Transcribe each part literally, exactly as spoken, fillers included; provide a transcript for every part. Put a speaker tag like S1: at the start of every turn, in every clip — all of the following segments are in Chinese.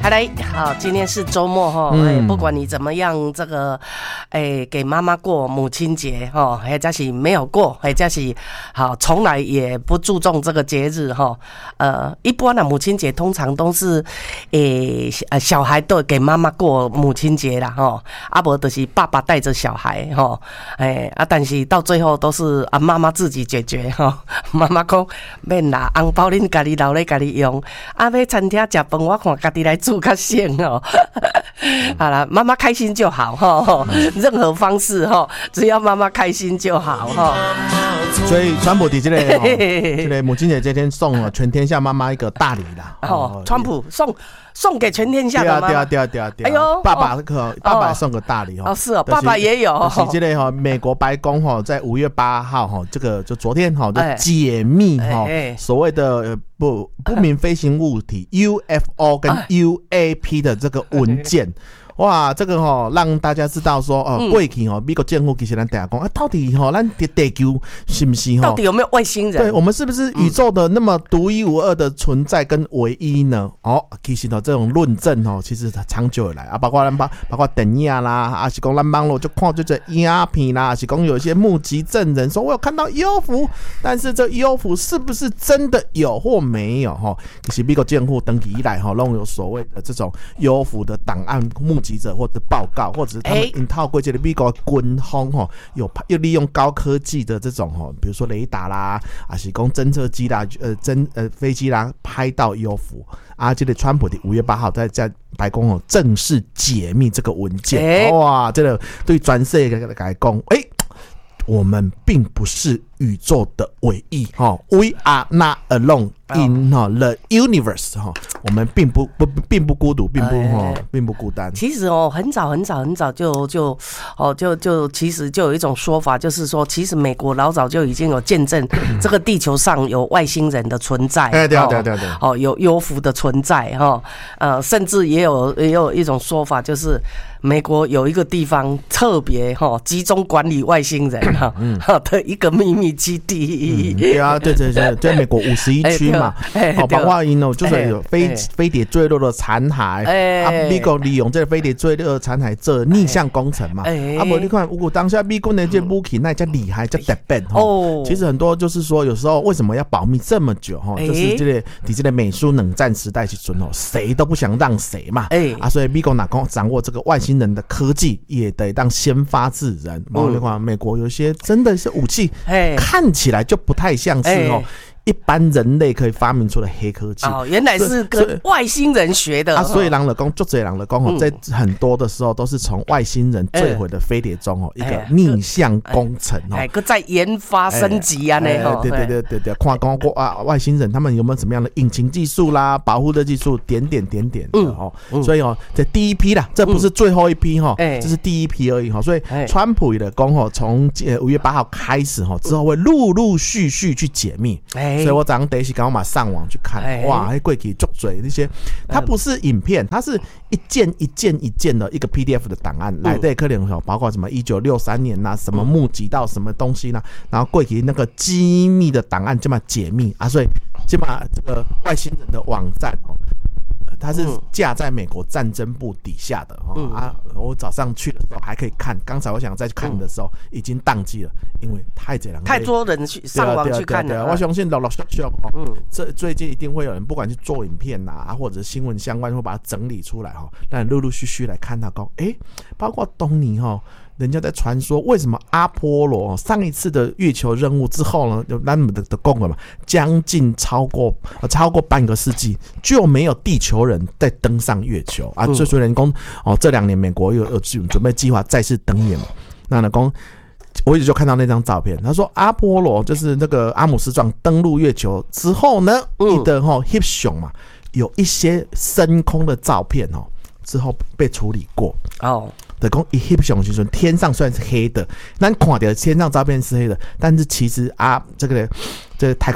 S1: 好来，好，今天是周末哈，嗯、不管你怎么样，这个，哎，给妈妈过母亲节哈，或者是没有过，或者是好，从来也不注重这个节日哈。呃，一般的母亲节通常都是，诶，呃，小孩都给妈妈过母亲节啦哈，啊不就是爸爸带着小孩哈，哎啊，但是到最后都是啊妈妈自己解决哈。妈妈讲免啦，红包恁家己留咧家己用，啊要餐厅食饭我看家己来煮较省哦。好了，妈妈开心就好哈，任何方式哈，只要妈妈开心就好哈。
S2: 所以川普在这个这个母亲节这天送了全天下妈妈一个大礼啦。
S1: 哦，川普送送给全天下的妈妈。
S2: 对啊对啊对啊对啊。哎呦，爸爸可爸爸送个大礼
S1: 哦。哦是哦，爸爸也有。
S2: 就是这个哈，美国白宫哈在五月八号哈，这个就昨天哈就解密哈所谓的不不明飞行物体 U F O 跟 U A P 的这个文件。哇，这个吼、喔、让大家知道说哦，过去吼美国政府其实咱大家讲啊，到底吼咱的地球是不是吼？
S1: 到底有没有外星人？
S2: 对，我们是不是宇宙的那么独一无二的存在跟唯一呢？哦，其实呢这种论证哦，其实长久以来啊，包括咱包包括电影啦，啊是讲咱网络就看这这影片啦，是讲有一些目击证人说我有看到 U F O， 但是这 U F O 是不是真的有或没有哈？其实美国政府登记以来哈，拢有所谓的这种 U F O 的档案目击者或者报告，或者是他们引套过去的美国军方哈，有又利用高科技的这种哈，比如说雷达啦，啊是讲侦测机啦，呃侦呃飞机啦，拍到 U F O 啊，这个川普的五月八号在在白宫哦正式解密这个文件，欸、哇，这个对全世界来讲，哎、欸，我们并不是宇宙的唯一哈 ，We are not alone in the universe 哈，我们并不不并不孤独，并不哈，并不孤单。
S1: 其实哦，很早很早很早就就哦就就其实就有一种说法，就是说，其实美国老早就已经有见证这个地球上有外星人的存在，
S2: 哎对对对对，
S1: 哦有幽浮的存在哈，呃，甚至也有也有一种说法，就是美国有一个地方特别哈集中管理外星人哈的一个秘密基地。
S2: 嗯、对啊，对对对，在美国五十一区嘛，哦，包括因哦，就是有飞飞碟坠落的残骸，啊，美国利用这个飞碟坠落的残骸做逆向工程嘛，啊，不，你看，如果当下美国的这武器那叫厉害，叫特别哦。其实很多就是说，有时候为什么要保密这么久哈？就是这个，你这个美苏冷战时代去准哦，谁都不想让谁嘛，啊，所以美国哪公掌握这个外星人的科技，也得让先发制人。然后你看，美国有些真的是武器，看起来就不太像是哦。一般人类可以发明出的黑科技
S1: 哦，原来是跟外星人学的
S2: 啊！所以人就讲，就这人就讲哦，在很多的时候都是从外星人坠毁的飞碟中哦，一个逆向工程哦，
S1: 哎，个在研发升级啊，那
S2: 对对对对对，看讲过啊，外星人他们有没有什么样的引擎技术啦、保护的技术，点点点点的哦，所以哦，这第一批啦，这不是最后一批哈，这是第一批而已哈，所以川普的讲哦，从五月八号开始哈，之后会陆陆续续去解密。所以我早上第一时间我马上网去看，欸、哇，还过去足多那些，它不是影片，它是一件一件一件的一个 P D F 的档案，来的可能包括什么一九六三年呐、啊，什么募集到什么东西呢、啊，然后过去那个机密的档案这么解密啊，所以这么这个外星人的网站哦。它是架在美国战争部底下的、嗯、啊！我早上去的时候还可以看，刚才我想再去看的时候已经宕机了，因为太多人
S1: 太多人去上网去看了。
S2: 对啊对啊对啊、我相信陆陆续续哦，嗯，这最近一定会有人不管去做影片呐、啊，或者新闻相关会把它整理出来哈，让你陆陆续续来看到讲，哎，包括东尼哈。人家在传说，为什么阿波罗上一次的月球任务之后呢，就咱们的的讲了嘛，将近超过超过半个世纪就没有地球人再登上月球啊！所以虽然讲哦，这两年美国有有准备计划再次登月嘛，那呢讲。我一直就看到那张照片，他说阿波罗就是那个阿姆斯壮登陆月球之后呢，你的哈 hip 熊嘛，有一些升空的照片哦，之后被处理过哦。的讲一翕相的时候，天上虽然是黑的，咱看到天上照片是黑的，但是其实啊，这个这个太空人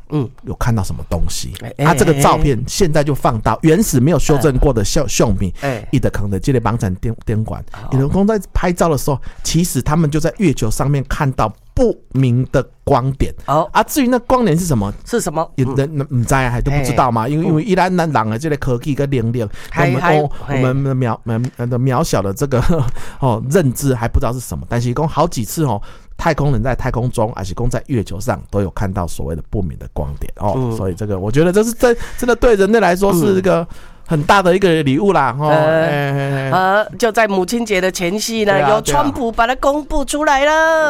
S2: 嗯，有看到什么东西？啊，这个照片现在就放到原始没有修正过的相相片，一的可能这类网站电电管，有人工在拍照的时候，其实他们就在月球上面看到不明的光点。哦，啊，至于那光点是什么？
S1: 是什么？
S2: 有人唔知还都不知道嘛，因为因为一般咱人的这个科技跟能力，我们哦我们渺渺的渺小的这个哦认知还不知道是什么，但是讲好几次哦。太空人在太空中，还是公在月球上，都有看到所谓的不明的光点哦，嗯、所以这个我觉得这是真真的对人类来说是一个很大的一个礼物啦，哦，呃，
S1: 欸欸欸就在母亲节的前夕呢，啊、由川普把它公布出来了。